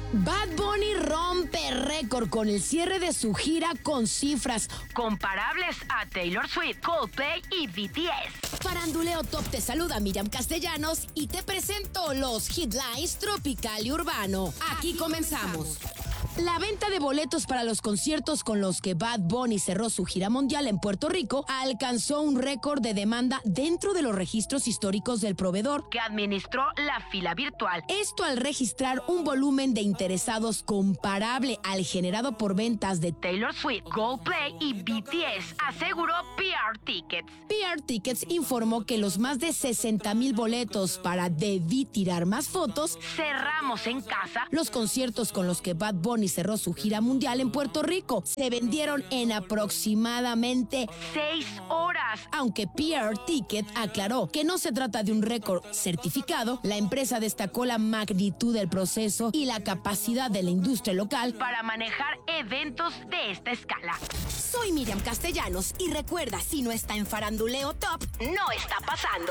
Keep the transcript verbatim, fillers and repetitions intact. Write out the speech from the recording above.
Bad Bunny rompe récord con el cierre de su gira con cifras comparables a Taylor Swift, Coldplay y B T S. Faranduleo Top te saluda Miriam Castellanos y te presento los headlines tropical y urbano. Aquí comenzamos. La venta de boletos para los conciertos con los que Bad Bunny cerró su gira mundial en Puerto Rico alcanzó un récord de demanda dentro de los registros históricos del proveedor, que administró la fila virtual. Esto al registrar un volumen de interesados comparable al generado por ventas de Taylor Swift, Coldplay y B T S, aseguró P R Tickets. P R Tickets informó que los más de sesenta mil boletos para Debí Tirar Más Fotos, Cerramos en Casa, los conciertos con los que Bad Bunny cerró su gira mundial en Puerto Rico, se vendieron en aproximadamente seis horas. Aunque P R Ticket aclaró que no se trata de un récord certificado, la empresa destacó la magnitud del proceso y la capacidad de la industria local para manejar eventos de esta escala. Soy Miriam Castellanos y recuerda, si no está en Faranduleo Top, no está pasando.